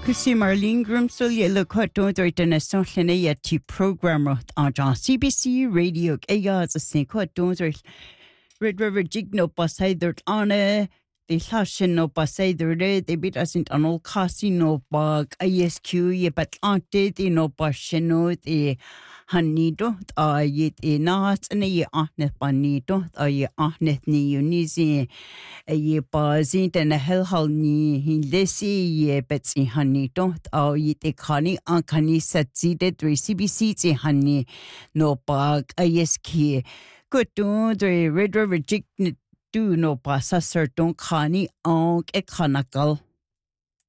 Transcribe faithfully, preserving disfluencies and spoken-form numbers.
Kusi Marlene Grimsel yellow quato in a sotlene ti programmer on C B C Radio Aya as a sing quato Red River Jigno Pasaider on a the Lashin no Pasaider they beat us in an old casino bug I S Q ye but auntie the no Bashino the Hanido a yet a nat and a ye ahnet banito a ye ahnet ni unizi a ye bazint and a hellhal ni hindesi ye betsy hanito a ye te kani ankani satside three C B C ti hani no bug a yes ki good do the red river jig do no pasa certain kani onk e kanakal